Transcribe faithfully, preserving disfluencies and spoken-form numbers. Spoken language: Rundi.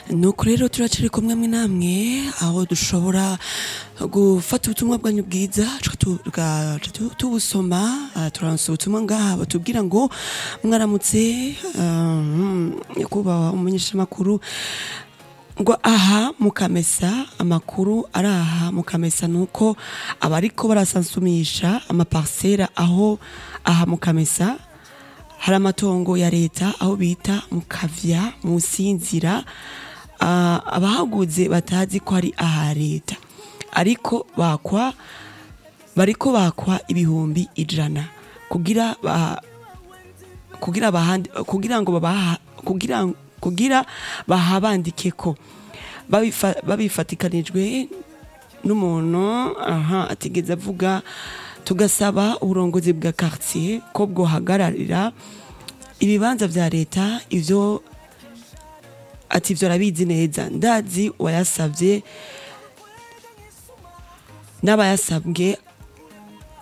nuko rero turacari kumwe mwe namwe aho dushobora gufata ubutumwa bwanyu bwiza tugaca tubusoma turanse ubutumwa ngaha batubwira ngo mwaramutse nyakubahwa umumenyeshamakuru ngo aha mukamesa amakuru araha mukamesa nuko abariko barasansumisha amaparsera aho aha mukamesa hari amatongo ya leta aho bita mukavya musinzira uh, abahaguze batazi ko ari aha leta ariko bakwa bariko bakwa ibihumbi ijana kugira ba, kugira bahandi kugira ngo babaha kugira kugira bahabandikeko babifatikanijwe n'umuntu aha atigeze avuga tugasaba uburongozi bwa quartier ko bwo hagararira ibibanza vya leta ivyo ati vyo rabizi neza ndazi wayasavye n'abayasabwe